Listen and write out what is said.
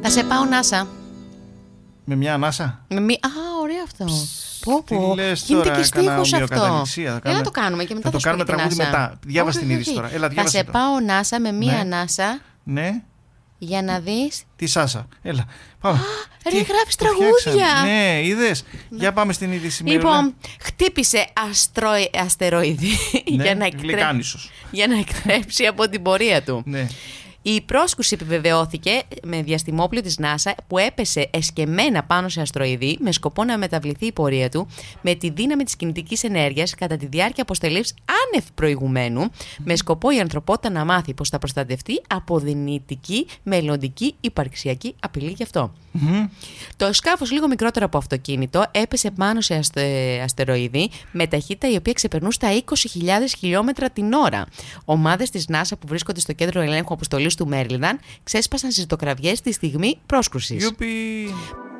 Θα σε πάω NASA. Με μια ανάσα. Α, ωραίο αυτό. Τι λες γίνεται τώρα, και στίχος αυτό. Έλα να το κάνουμε και μετά θα το κάνουμε τραγούδι μετά. Διάβασε την είδηση τώρα. Έλα, θα σε πάω NASA με μία ανάσα. Ναι. Για να δεις. Τη Σάσα. Έλα. Πάμε. Ρε, γράφεις τραγούδια. Ναι, είδες. Για πάμε στην είδηση. Λοιπόν, χτύπησε αστεροειδή για να εκτρέψει από την πορεία του. Ναι. Η πρόσκρουση επιβεβαιώθηκε με διαστημόπλοιο της NASA που έπεσε εσκεμμένα πάνω σε αστροειδή με σκοπό να μεταβληθεί η πορεία του με τη δύναμη της κινητικής ενέργειας κατά τη διάρκεια αποστελής άνευ προηγουμένου, με σκοπό η ανθρωπότητα να μάθει πως θα προστατευτεί από δυνητική μελλοντική υπαρξιακή απειλή γι' αυτό. Το σκάφος, λίγο μικρότερο από αυτοκίνητο, έπεσε πάνω σε αστεροειδή με ταχύτητα η οποία ξεπερνούσε τα 20.000 χιλιόμετρα την ώρα. Ομάδες της NASA που βρίσκονται στο κέντρο ελέγχου αποστολής του Μέριλντ ξέσπασαν ζητοκραυγές τη στιγμή πρόσκρουσης.